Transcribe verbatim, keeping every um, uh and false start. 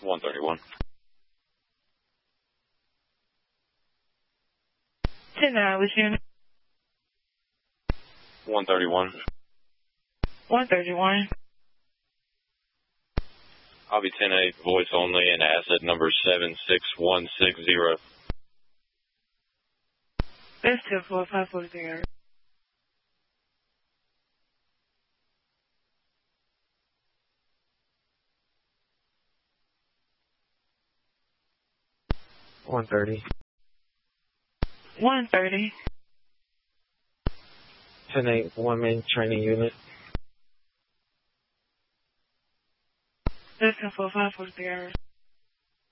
one thirty-one. ten nine, which unit? one thirty-one. one thirty-one. I'll be ten eight, voice only, and asset number seven six one six zero. That's two four five four zero. one thirty. one thirty. ten eight, one main training unit. That's two four five four zero.